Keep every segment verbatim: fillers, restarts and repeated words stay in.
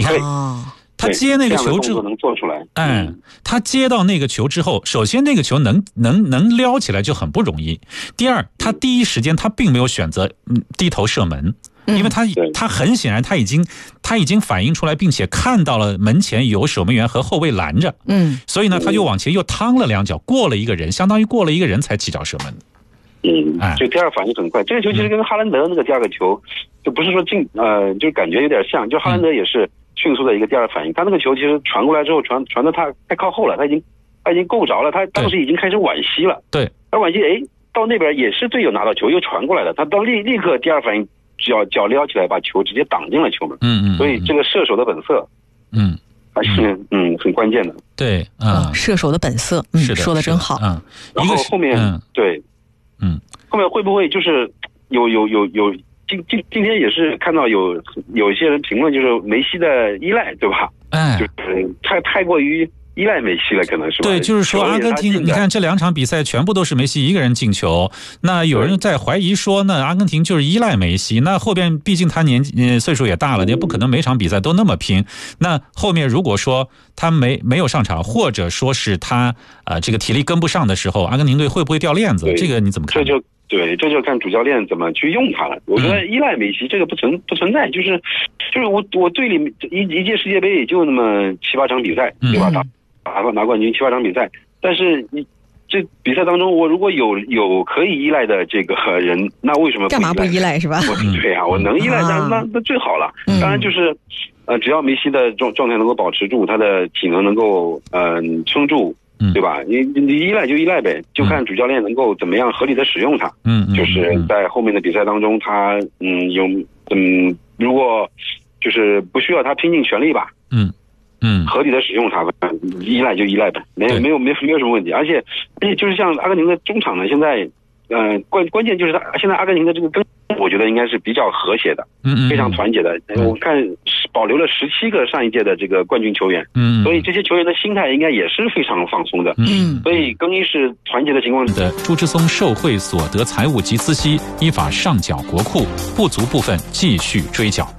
对。 哦他接那个球之后能做出来， 哎，他接到那个球之后，首先那个球能能能撩起来就很不容易。第二，他第一时间他并没有选择低头射门，因为他他很显然他已经他已经反应出来，并且看到了门前有守门员和后卫拦着， 嗯， 所以呢，他就往前又趟了两脚，过了一个人，相当于过了一个人才起脚射门。 嗯，就第二反应很快。这个球其实跟哈兰德那个第二个球，就不是说进呃，就是感觉有点像，就哈兰德也是。迅速的一个第二反应，他那个球其实传过来之后，传传的他太靠后了，他已经他已经够着了，他当时已经开始惋惜了。 对， 他惋惜，哎，到那边也是队友拿到球又传过来了，他当立立刻第二反应，脚脚撩起来把球直接挡进了球门。 嗯 嗯, 嗯。 所以这个射手的本色， 嗯， 还是嗯很关键的。 对啊、 嗯，射手的本色，嗯， 是的， 说的真好。 嗯，然后后面、嗯、对， 嗯， 后面会不会就是有有有有。今今今天也是看到有有一些人评论，就是梅西的依赖，对吧？ 哎， 就是太太过于依赖梅西了，可能是吧？ 对，就是说阿根廷，你看这两场比赛全部都是梅西一个人进球。那有人在怀疑说，那阿根廷就是依赖梅西。那后边毕竟他年纪岁数也大了，也不可能每场比赛都那么拼。那后面如果说他没没有上场，或者说是他呃这个体力跟不上的时候，阿根廷队会不会掉链子？这个你怎么看？ 这就对，这就看主教练怎么去用他了。我觉得依赖梅西这个不存不存在，就是就是我我队里一一届世界杯也就那么七八场比赛，对吧？打拿拿冠军七八场比赛，但是你这比赛当中，我如果有有可以依赖的这个人，那为什么不干嘛不依赖是吧？ 对啊，我能依赖，那那那最好了。当然就是，呃，只要梅西的状状态能够保持住，他的体能能够嗯、呃、撑住。对吧？你你依赖就依赖呗，就看主教练能够怎么样合理的使用他。 嗯， 就是在后面的比赛当中，他嗯有嗯，如果就是不需要他拼尽全力吧， 嗯嗯， 合理的使用他，依赖就依赖呗，没有没有没有没有什么问题。而且而且就是像阿根廷的中场呢，现在呃关关键就是他现在阿根廷的这个根，我觉得应该是比较和谐的， 嗯嗯， 非常团结的。我看保留了十七个上一届的这个冠军球员， 嗯， 所以这些球员的心态应该也是非常放松的， 嗯， 所以更衣室团结的情况的朱之松受贿所得财物及孳息依法上缴国库，不足部分继续追缴。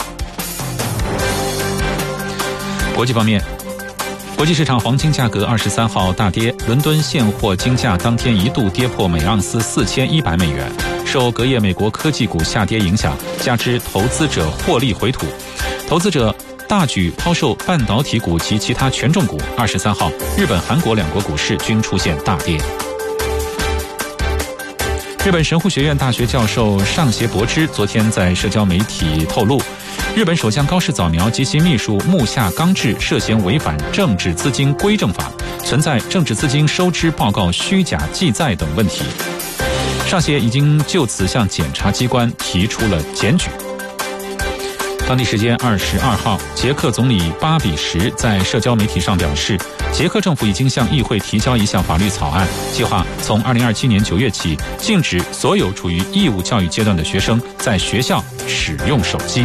国际方面，国际市场黄金价格二十三号大跌，伦敦现货金价当天一度跌破每盎司四千一百美元。受隔夜美国科技股下跌影响，加之投资者获利回吐，投资者大举抛售半导体股及其他权重股。二十三号，日本、韩国两国股市均出现大跌。日本神户学院大学教授上胁博之昨天在社交媒体透露，日本首相高市早苗及其秘书木下刚志涉嫌违反政治资金规正法，存在政治资金收支报告虚假记载等问题。上协已经就此向检察机关提出了检举。当地时间二十二号，捷克总理巴比什在社交媒体上表示，捷克政府已经向议会提交一项法律草案，计划从二零二七年九月起，禁止所有处于义务教育阶段的学生在学校使用手机。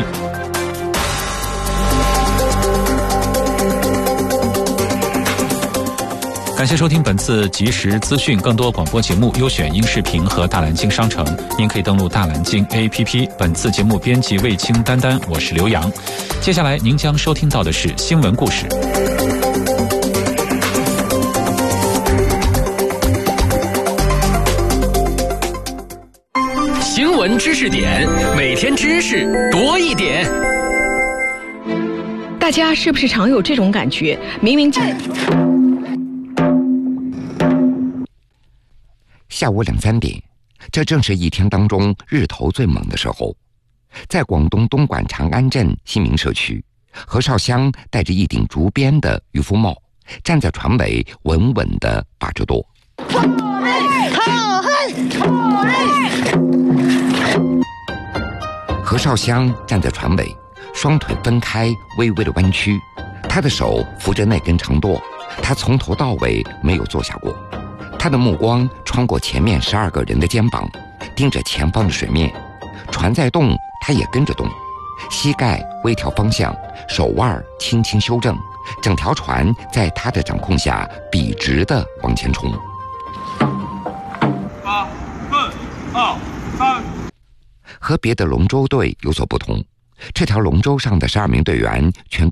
感谢收听本次即时资讯，更多广播节目优选音视频和大蓝鲸商城，您可以登录大蓝鲸 A P P。 本次节目编辑卫青丹丹，我是刘洋。接下来您将收听到的是新闻故事。 新闻知识点，每天知识多一点。 大家是不是常有这种感觉？明明下午两三点，这正是一天当中日头最猛的时候。在广东东莞长安镇新民社区，何绍香戴着一顶竹编的渔夫帽，站在船尾稳稳地把着舵。何绍香站在船尾，双腿分开，微微的弯曲，他的手扶着那根长舵，他从头到尾没有坐下过。他的目光穿过前面十二个人的肩膀，盯着前方的水面。船在动，他也跟着动，膝盖微调方向，手腕轻轻修正，整条船在他的掌控下笔直地往前冲。 八四二三。和别的龙舟队有所不同，这条龙舟上的十二名队员全都